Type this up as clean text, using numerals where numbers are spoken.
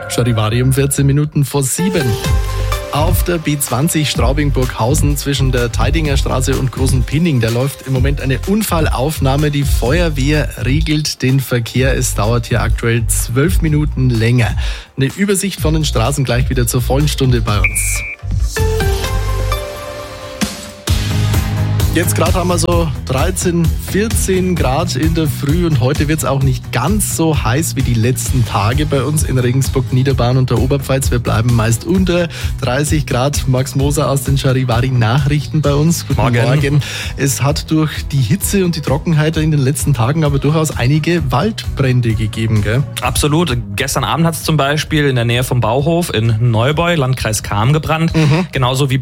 Charivari um 14 Minuten vor 7. Auf der B20 Straubing-Burghausen zwischen der Theidinger Straße und Großen Pinning, da läuft im Moment eine Unfallaufnahme. Die Feuerwehr regelt den Verkehr. Es dauert hier aktuell 12 Minuten länger. Eine Übersicht von den Straßen gleich wieder zur vollen Stunde bei uns. Jetzt gerade haben wir so 13, 14 Grad in der Früh und heute wird es auch nicht ganz so heiß wie die letzten Tage bei uns in Regensburg, Niederbayern und der Oberpfalz. Wir bleiben meist unter 30 Grad. Max Moser aus den Charivari-Nachrichten bei uns. Guten Morgen. Es hat durch die Hitze und die Trockenheit in den letzten Tagen aber durchaus einige Waldbrände gegeben, gell? Absolut. Gestern Abend hat es zum Beispiel in der Nähe vom Bauhof in Neubeu, Landkreis Cham, gebrannt. Genauso wie